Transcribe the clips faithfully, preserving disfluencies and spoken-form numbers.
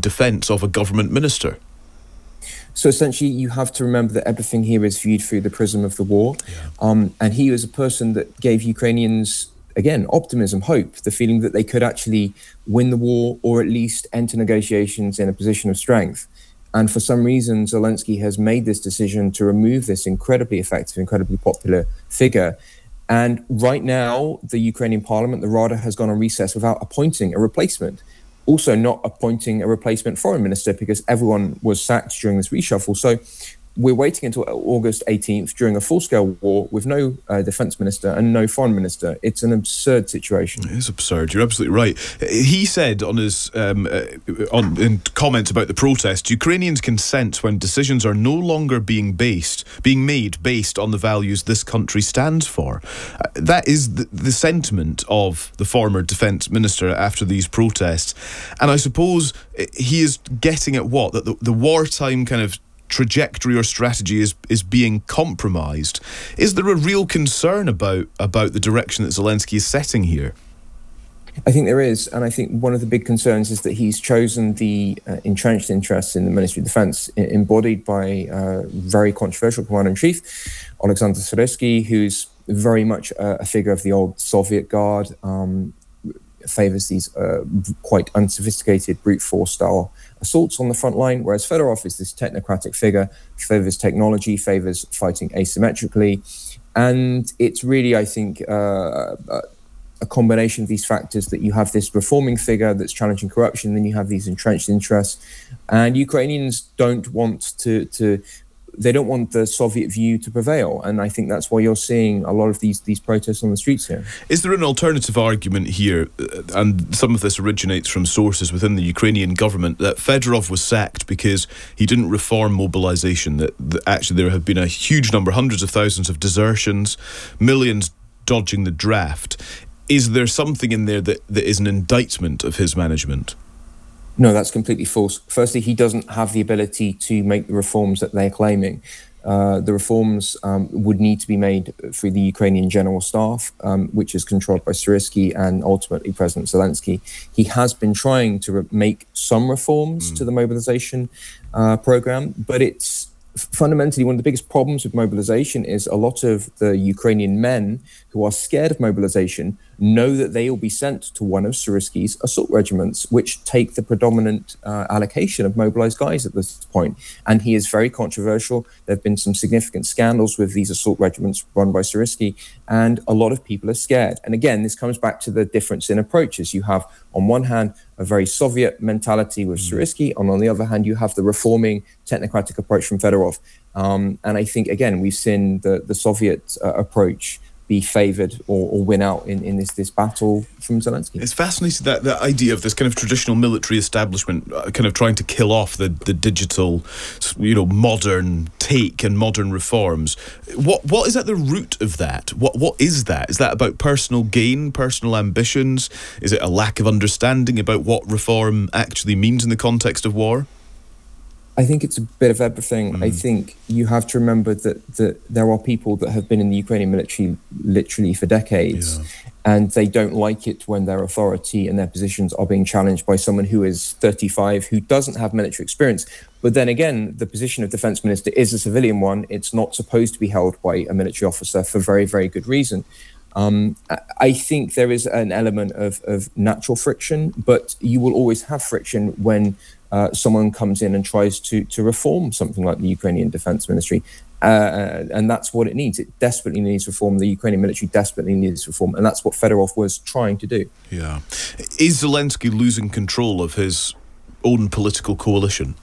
defence of a government minister? So essentially, you have to remember that everything here is viewed through the prism of the war. Yeah. Um, and he was a person that gave Ukrainians, again, optimism, hope, the feeling that they could actually win the war or at least enter negotiations in a position of strength. And for some reason, Zelensky has made this decision to remove this incredibly effective, incredibly popular figure. And right now, the Ukrainian parliament, the Rada, has gone on recess without appointing a replacement. Also not appointing a replacement foreign minister because everyone was sacked during this reshuffle. So we're waiting until August eighteenth during a full-scale war with no uh, defence minister and no foreign minister. It's an absurd situation. It is absurd. You're absolutely right. He said on his um, uh, on in comments about the protest, Ukrainians can sense when decisions are no longer being based, being made based on the values this country stands for. Uh, that is the, the sentiment of the former defence minister after these protests, and I suppose he is getting at what that the, the wartime kind of trajectory or strategy is is being compromised. Is there a real concern about about the direction that Zelensky is setting here? I think there is, and I think one of the big concerns is that he's chosen the uh, entrenched interests in the Ministry of Defence, embodied by uh, very controversial Commander-in-Chief, Alexander Syrsky, who's very much a, a figure of the old Soviet Guard, um, favours these uh, quite unsophisticated brute force style assaults on the front line, whereas Fedorov is this technocratic figure, favours technology, favours fighting asymmetrically. And it's really, I think, uh, a combination of these factors that you have this reforming figure that's challenging corruption, then you have these entrenched interests. And Ukrainians don't want to, to they don't want the Soviet view to prevail. And I think that's why you're seeing a lot of these these protests on the streets here. Is there an alternative argument here, and some of this originates from sources within the Ukrainian government, that Fedorov was sacked because he didn't reform mobilization, that, that actually there have been a huge number, hundreds of thousands of desertions, millions dodging the draft? Is there something in there that, that is an indictment of his management? No, that's completely false. Firstly, he doesn't have the ability to make the reforms that they're claiming. Uh, the reforms um, would need to be made through the Ukrainian General Staff, um, which is controlled by Syrsky and ultimately President Zelensky. He has been trying to re- make some reforms mm. to the mobilization uh, program, but it's fundamentally one of the biggest problems with mobilization is a lot of the Ukrainian men who are scared of mobilization know that they will be sent to one of Syrsky's assault regiments, which take the predominant uh, allocation of mobilized guys at this point. And he is very controversial. There have been some significant scandals with these assault regiments run by Syrsky, and a lot of people are scared. And again, this comes back to the difference in approaches. You have, on one hand, a very Soviet mentality with Syrsky, and on the other hand, you have the reforming technocratic approach from Fedorov. Um, and I think, again, we've seen the, the Soviet uh, approach be favoured or, or win out in, in this, this battle from Zelensky. It's fascinating, that, that idea of this kind of traditional military establishment uh, kind of trying to kill off the, the digital, you know, modern take and modern reforms. What What is at the root of that? What What is that? Is that about personal gain, personal ambitions? Is it a lack of understanding about what reform actually means in the context of war? I think it's a bit of everything. Mm. I think you have to remember that, that there are people that have been in the Ukrainian military literally for decades, yeah. and they don't like it when their authority and their positions are being challenged by someone who is thirty-five, who doesn't have military experience. But then again, the position of defense minister is a civilian one. It's not supposed to be held by a military officer for very, very good reason. Um, I think there is an element of, of natural friction, but you will always have friction when uh, someone comes in and tries to to reform something like the Ukrainian Defense Ministry. Uh, and that's what it needs. It desperately needs reform. The Ukrainian military desperately needs reform. And that's what Fedorov was trying to do. Yeah. Is Zelensky losing control of his own political coalition?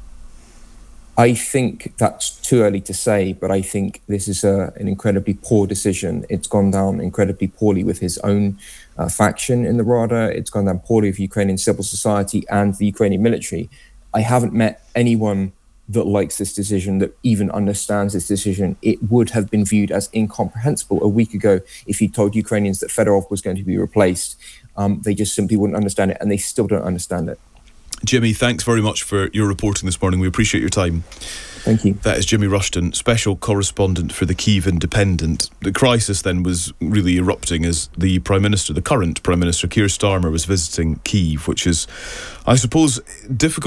I think that's too early to say, but I think this is a, an incredibly poor decision. It's gone down incredibly poorly with his own uh, faction in the Rada. It's gone down poorly with Ukrainian civil society and the Ukrainian military. I haven't met anyone that likes this decision, that even understands this decision. It would have been viewed as incomprehensible a week ago if you told Ukrainians that Fedorov was going to be replaced. Um, they just simply wouldn't understand it, and they still don't understand it. Jimmy, thanks very much for your reporting this morning. We appreciate your time. Thank you. That is Jimmy Rushton, special correspondent for the Kyiv Independent. The crisis then was really erupting as the Prime Minister, the current Prime Minister, Keir Starmer, was visiting Kyiv, which is, I suppose, difficult